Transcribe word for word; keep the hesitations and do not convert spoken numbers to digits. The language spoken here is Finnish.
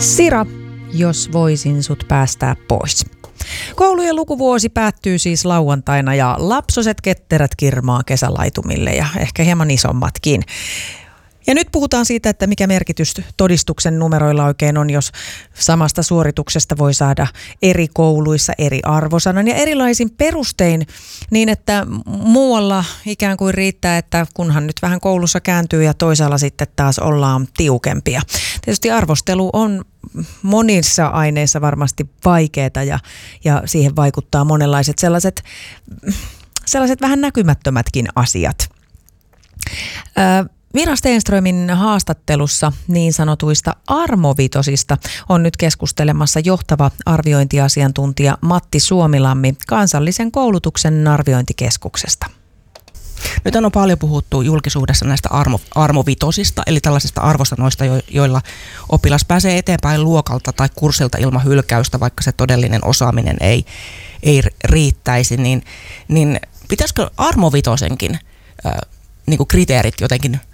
Sira, jos voisin sut päästää pois. Koulujen lukuvuosi päättyy siis lauantaina ja lapsoset ketterät kirmaa kesälaitumille ja ehkä hieman isommatkin. Ja nyt puhutaan siitä, että mikä merkitys todistuksen numeroilla oikein on, jos samasta suorituksesta voi saada eri kouluissa eri arvosanan ja erilaisin perustein niin, että muualla ikään kuin riittää, että kunhan nyt vähän koulussa kääntyy ja toisaalla sitten taas ollaan tiukempia. Tietysti arvostelu on monissa aineissa varmasti vaikeaa ja, ja siihen vaikuttaa monenlaiset sellaiset, sellaiset vähän näkymättömätkin asiat. Ö, Mira Stenströmin haastattelussa niin sanotuista armovitosista on nyt keskustelemassa johtava arviointiasiantuntija Matti Suomilammi Kansallisen koulutuksen arviointikeskuksesta. Nyt on paljon puhuttu julkisuudessa näistä armo, armovitosista, eli tällaisista arvosanoista, jo, joilla oppilas pääsee eteenpäin luokalta tai kurssilta ilman hylkäystä, vaikka se todellinen osaaminen ei, ei riittäisi. Niin, niin pitäisikö armovitosenkin äh, niin kuin kriteerit jotenkin